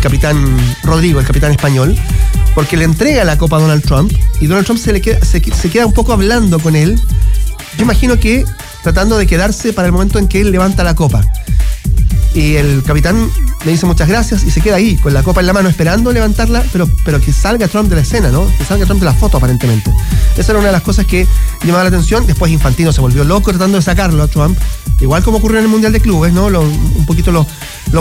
capitán Rodrigo, el capitán español, porque le entrega la copa a Donald Trump y Donald Trump se queda un poco hablando con él. Yo imagino que tratando de quedarse para el momento en que él levanta la copa. Y el capitán le dice muchas gracias y se queda ahí, con la copa en la mano, esperando levantarla, pero que salga Trump de la escena, ¿no? Que salga Trump de la foto, aparentemente. Esa era una de las cosas que llamaba la atención. Después Infantino se volvió loco tratando de sacarlo a Trump, igual como ocurrió en el Mundial de Clubes, ¿no? Un poquito lo